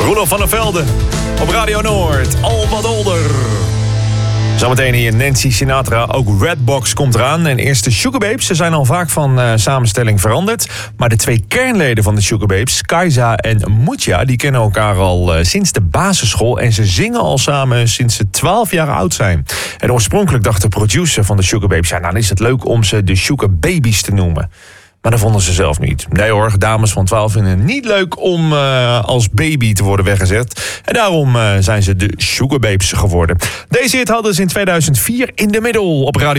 Roelof van der Velde op Radio Noord. Al wat older. Zometeen hier Nancy Sinatra, ook Redbox komt eraan. En eerst de Sugababes, ze zijn al vaak van samenstelling veranderd. Maar de 2 kernleden van de Sugababes, Kajsa en Moetja, die kennen elkaar al sinds de basisschool. En ze zingen al samen sinds ze 12 jaar oud zijn. En oorspronkelijk dacht de producer van de Sugababes, ja, nou dan is het leuk om ze de Sugababies te noemen. Maar dat vonden ze zelf niet. Nee hoor, dames van 12 vinden het niet leuk om als baby te worden weggezet. En daarom zijn ze de Sugababes geworden. Deze hit hadden ze in 2004 in de middel op Radio